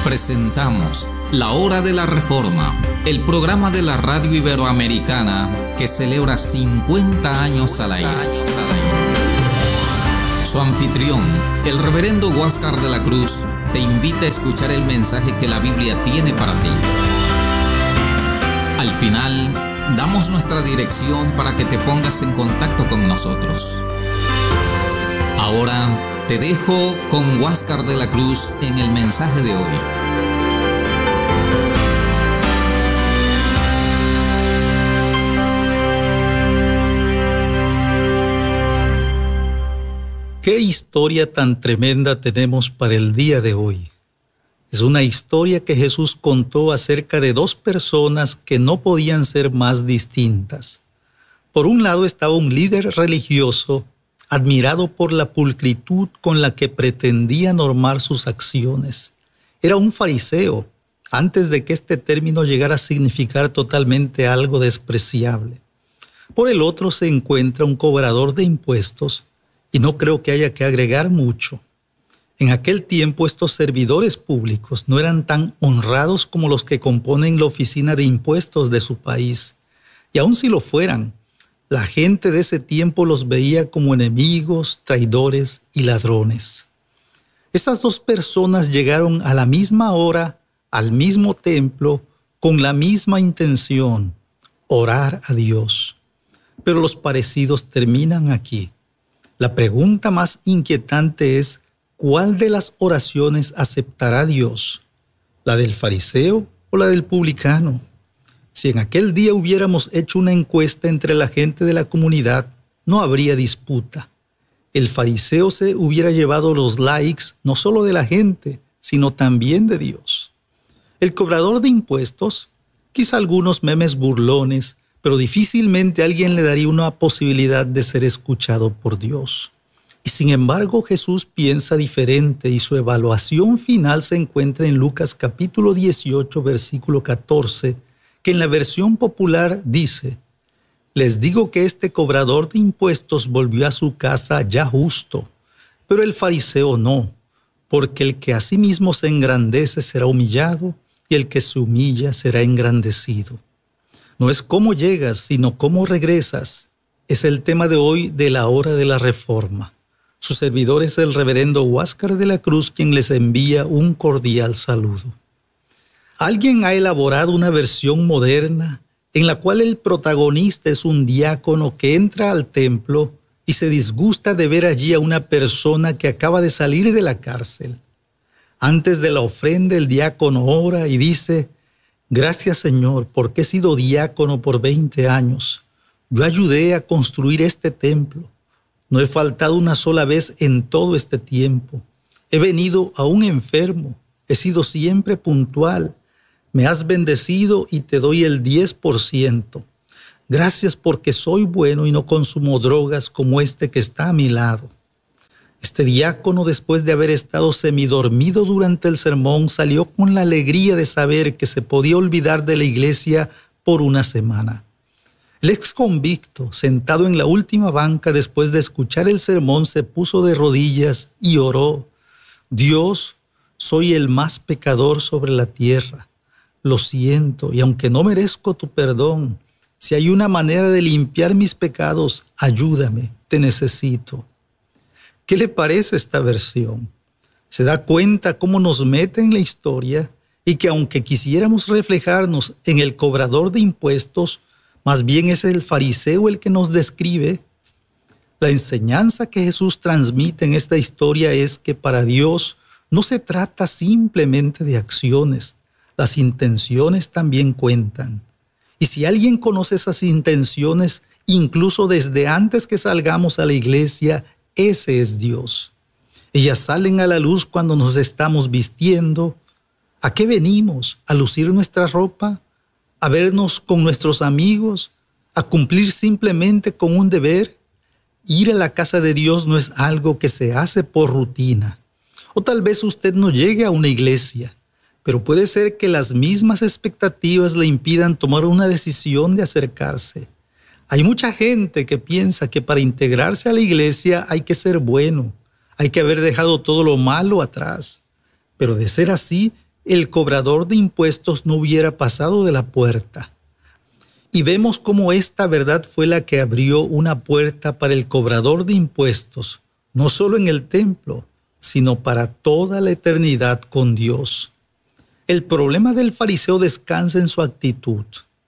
presentamos La Hora de la Reforma, el programa de la radio iberoamericana que celebra 50 años al aire. Su anfitrión, el reverendo Huáscar de la Cruz, te invita a escuchar el mensaje que la Biblia tiene para ti. Al final, damos nuestra dirección para que te pongas en contacto con nosotros. Ahora te dejo con Huáscar de la Cruz en el mensaje de hoy. ¿Qué historia tan tremenda tenemos para el día de hoy? Es una historia que Jesús contó acerca de dos personas que no podían ser más distintas. Por un lado estaba un líder religioso, admirado por la pulcritud con la que pretendía normar sus acciones. Era un fariseo, antes de que este término llegara a significar totalmente algo despreciable. Por el otro se encuentra un cobrador de impuestos, y no creo que haya que agregar mucho. En aquel tiempo estos servidores públicos no eran tan honrados como los que componen la oficina de impuestos de su país. Y aun si lo fueran, la gente de ese tiempo los veía como enemigos, traidores y ladrones. Estas dos personas llegaron a la misma hora, al mismo templo, con la misma intención, orar a Dios. Pero los parecidos terminan aquí. La pregunta más inquietante es, ¿cuál de las oraciones aceptará Dios? ¿La del fariseo o la del publicano? Si en aquel día hubiéramos hecho una encuesta entre la gente de la comunidad, no habría disputa. El fariseo se hubiera llevado los likes no solo de la gente, sino también de Dios. El cobrador de impuestos, quizá algunos memes burlones, pero difícilmente alguien le daría una posibilidad de ser escuchado por Dios. Y sin embargo, Jesús piensa diferente y su evaluación final se encuentra en Lucas capítulo 18, versículo 14, que en la versión popular dice: «Les digo que este cobrador de impuestos volvió a su casa ya justo, pero el fariseo no, porque el que a sí mismo se engrandece será humillado, y el que se humilla será engrandecido». No es cómo llegas, sino cómo regresas. Es el tema de hoy de la Hora de la Reforma. Su servidor es el reverendo Huáscar de la Cruz, quien les envía un cordial saludo. Alguien ha elaborado una versión moderna en la cual el protagonista es un diácono que entra al templo y se disgusta de ver allí a una persona que acaba de salir de la cárcel. Antes de la ofrenda, el diácono ora y dice: «Gracias, Señor, porque he sido diácono por 20 años. Yo ayudé a construir este templo. No he faltado una sola vez en todo este tiempo. He venido aún enfermo. He sido siempre puntual. Me has bendecido y te doy el 10%. Gracias porque soy bueno y no consumo drogas como este que está a mi lado». Este diácono, después de haber estado semidormido durante el sermón, salió con la alegría de saber que se podía olvidar de la iglesia por una semana. El ex convicto, sentado en la última banca después de escuchar el sermón, se puso de rodillas y oró: «Dios, soy el más pecador sobre la tierra. Lo siento, y aunque no merezco tu perdón, si hay una manera de limpiar mis pecados, ayúdame, te necesito». ¿Qué le parece esta versión? ¿Se da cuenta cómo nos mete en la historia y que aunque quisiéramos reflejarnos en el cobrador de impuestos, más bien es el fariseo el que nos describe? La enseñanza que Jesús transmite en esta historia es que para Dios no se trata simplemente de acciones, las intenciones también cuentan. Y si alguien conoce esas intenciones, incluso desde antes que salgamos a la iglesia, ese es Dios. Ellas salen a la luz cuando nos estamos vistiendo. ¿A qué venimos? ¿A lucir nuestra ropa? ¿A vernos con nuestros amigos? ¿A cumplir simplemente con un deber? Ir a la casa de Dios no es algo que se hace por rutina. O tal vez usted no llegue a una iglesia, pero puede ser que las mismas expectativas le impidan tomar una decisión de acercarse. Hay mucha gente que piensa que para integrarse a la iglesia hay que ser bueno, hay que haber dejado todo lo malo atrás. Pero de ser así, el cobrador de impuestos no hubiera pasado de la puerta. Y vemos cómo esta verdad fue la que abrió una puerta para el cobrador de impuestos, no solo en el templo, sino para toda la eternidad con Dios. El problema del fariseo descansa en su actitud.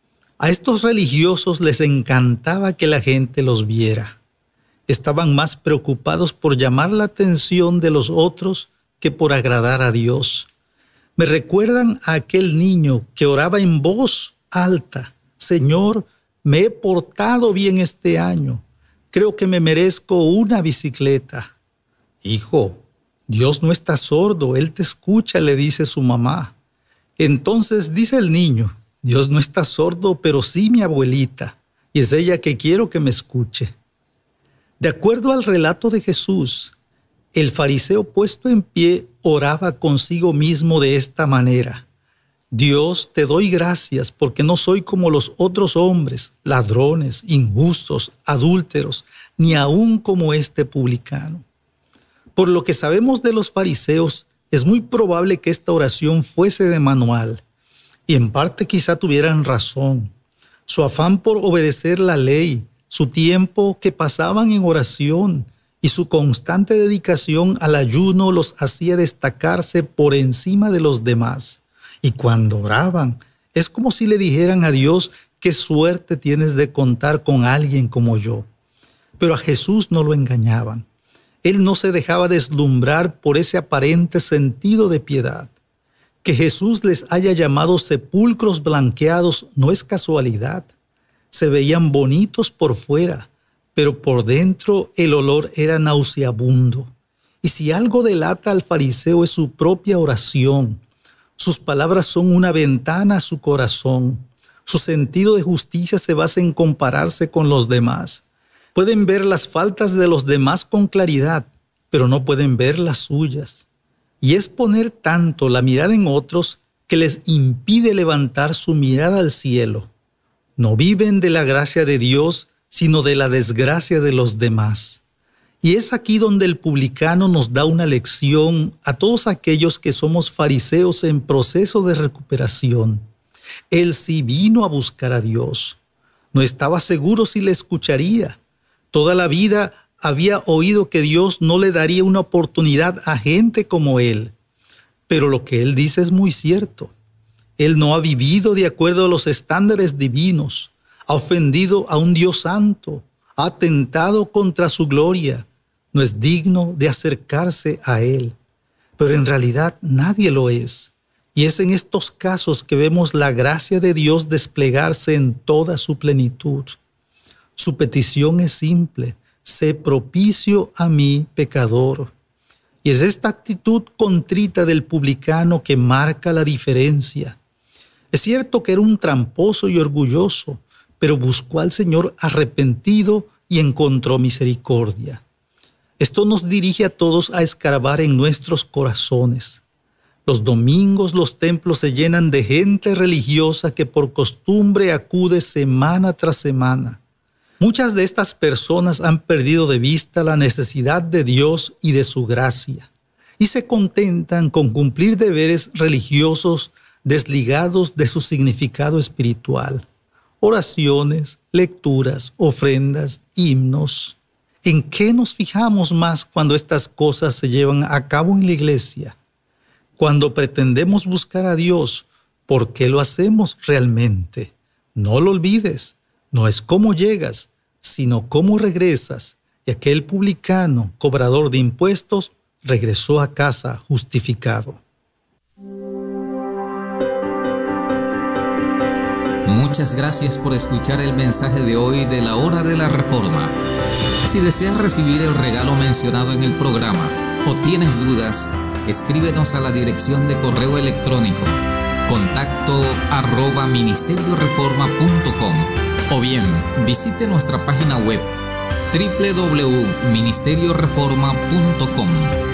A estos religiosos les encantaba que la gente los viera. Estaban más preocupados por llamar la atención de los otros que por agradar a Dios. Me recuerdan a aquel niño que oraba en voz alta: Señor, me he portado bien este año. Creo que me merezco una bicicleta. Hijo, Dios no está sordo, Él te escucha, le dice su mamá. Entonces dice el niño: Dios no está sordo, pero sí mi abuelita, y es ella que quiero que me escuche. De acuerdo al relato de Jesús, el fariseo puesto en pie oraba consigo mismo de esta manera: Dios, te doy gracias porque no soy como los otros hombres, ladrones, injustos, adúlteros, ni aun como este publicano. Por lo que sabemos de los fariseos, es muy probable que esta oración fuese de manual, y en parte quizá tuvieran razón. Su afán por obedecer la ley, su tiempo que pasaban en oración y su constante dedicación al ayuno los hacía destacarse por encima de los demás. Y cuando oraban, es como si le dijeran a Dios: qué suerte tienes de contar con alguien como yo. Pero a Jesús no lo engañaban. Él no se dejaba deslumbrar por ese aparente sentido de piedad. Que Jesús les haya llamado sepulcros blanqueados no es casualidad. Se veían bonitos por fuera, pero por dentro el olor era nauseabundo. Y si algo delata al fariseo es su propia oración. Sus palabras son una ventana a su corazón. Su sentido de justicia se basa en compararse con los demás. Pueden ver las faltas de los demás con claridad, pero no pueden ver las suyas. Y es poner tanto la mirada en otros que les impide levantar su mirada al cielo. No viven de la gracia de Dios, sino de la desgracia de los demás. Y es aquí donde el publicano nos da una lección a todos aquellos que somos fariseos en proceso de recuperación. Él sí vino a buscar a Dios. No estaba seguro si le escucharía. Toda la vida había oído que Dios no le daría una oportunidad a gente como él. Pero lo que él dice es muy cierto. Él no ha vivido de acuerdo a los estándares divinos, ha ofendido a un Dios santo, ha atentado contra su gloria, no es digno de acercarse a él. Pero en realidad nadie lo es. Y es en estos casos que vemos la gracia de Dios desplegarse en toda su plenitud. Su petición es simple: sé propicio a mí, pecador. Y es esta actitud contrita del publicano que marca la diferencia. Es cierto que era un tramposo y orgulloso, pero buscó al Señor arrepentido y encontró misericordia. Esto nos dirige a todos a escarbar en nuestros corazones. Los domingos los templos se llenan de gente religiosa que por costumbre acude semana tras semana. Muchas de estas personas han perdido de vista la necesidad de Dios y de su gracia, y se contentan con cumplir deberes religiosos desligados de su significado espiritual. Oraciones, lecturas, ofrendas, himnos. ¿En qué nos fijamos más cuando estas cosas se llevan a cabo en la iglesia? Cuando pretendemos buscar a Dios, ¿por qué lo hacemos realmente? No lo olvides, no es cómo llegas, sino cómo regresas. Y aquel publicano, cobrador de impuestos, regresó a casa justificado. Muchas gracias por escuchar el mensaje de hoy de la Hora de la Reforma. Si deseas recibir el regalo mencionado en el programa o tienes dudas, escríbenos a la dirección de correo electrónico contacto@ministerioreforma.com o bien visite nuestra página web www.ministerioreforma.com.